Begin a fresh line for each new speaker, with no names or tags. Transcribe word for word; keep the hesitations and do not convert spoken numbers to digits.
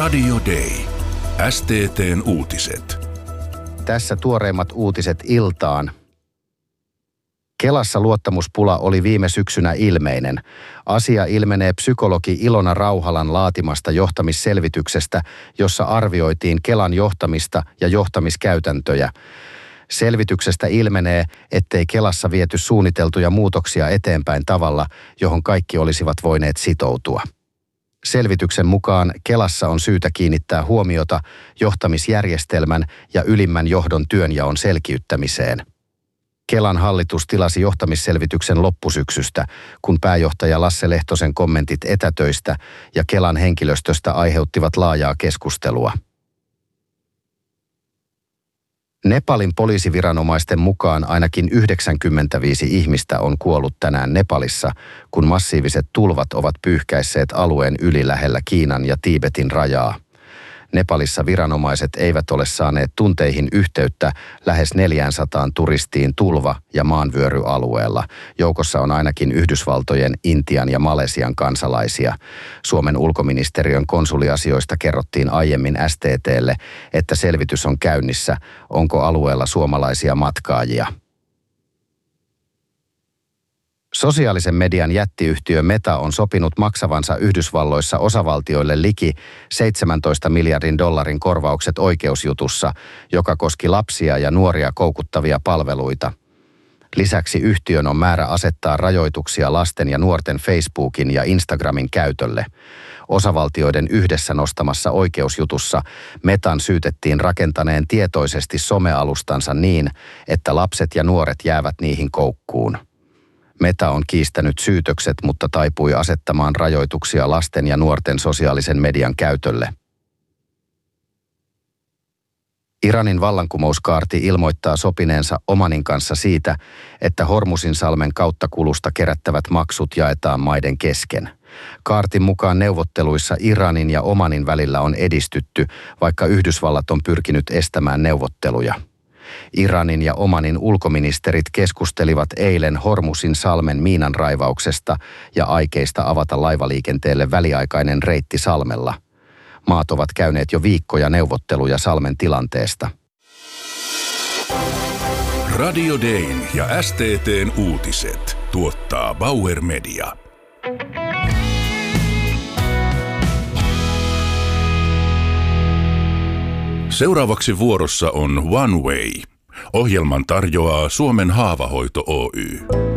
Radio Day. S T T:n uutiset.
Tässä tuoreimmat uutiset iltaan. Kelassa luottamuspula oli viime syksynä ilmeinen. Asia ilmenee psykologi Ilona Rauhalan laatimasta johtamisselvityksestä, jossa arvioitiin Kelan johtamista ja johtamiskäytäntöjä. Selvityksestä ilmenee, ettei Kelassa viety suunniteltuja muutoksia eteenpäin tavalla, johon kaikki olisivat voineet sitoutua. Selvityksen mukaan Kelassa on syytä kiinnittää huomiota johtamisjärjestelmän ja ylimmän johdon työnjaon selkiyttämiseen. Kelan hallitus tilasi johtamisselvityksen loppusyksystä, kun pääjohtaja Lasse Lehtosen kommentit etätöistä ja Kelan henkilöstöstä aiheuttivat laajaa keskustelua. Nepalin poliisiviranomaisten mukaan ainakin yhdeksänkymmentäviisi ihmistä on kuollut tänään Nepalissa, kun massiiviset tulvat ovat pyyhkäisseet alueen yli lähellä Kiinan ja Tiibetin rajaa. Nepalissa viranomaiset eivät ole saaneet tunteihin yhteyttä lähes neljäsataa turistiin tulva- ja maanvyöryalueella. Joukossa on ainakin Yhdysvaltojen, Intian ja Malesian kansalaisia. Suomen ulkoministeriön konsuliasioista kerrottiin aiemmin S T T:lle, että selvitys on käynnissä, onko alueella suomalaisia matkaajia. Sosiaalisen median jättiyhtiö Meta on sopinut maksavansa Yhdysvalloissa osavaltioille liki seitsemäntoista miljardin dollarin korvaukset oikeusjutussa, joka koski lapsia ja nuoria koukuttavia palveluita. Lisäksi yhtiön on määrä asettaa rajoituksia lasten ja nuorten Facebookin ja Instagramin käytölle. Osavaltioiden yhdessä nostamassa oikeusjutussa Metan syytettiin rakentaneen tietoisesti somealustansa niin, että lapset ja nuoret jäävät niihin koukkuun. Meta on kiistänyt syytökset, mutta taipui asettamaan rajoituksia lasten ja nuorten sosiaalisen median käytölle. Iranin vallankumouskaarti ilmoittaa sopineensa Omanin kanssa siitä, että Hormuzinsalmen kauttakulusta kerättävät maksut jaetaan maiden kesken. Kaartin mukaan neuvotteluissa Iranin ja Omanin välillä on edistytty, vaikka Yhdysvallat on pyrkinyt estämään neuvotteluja. Iranin ja Omanin ulkoministerit keskustelivat eilen Hormuzinsalmen miinanraivauksesta ja aikeista avata laivaliikenteelle väliaikainen reitti salmella. Maat ovat käyneet jo viikkoja neuvotteluja salmen tilanteesta.
Radio Dayn ja S T T:n uutiset tuottaa Bauer Media. Seuraavaksi vuorossa on One Way. Ohjelman tarjoaa Suomen Haavahoito Oy.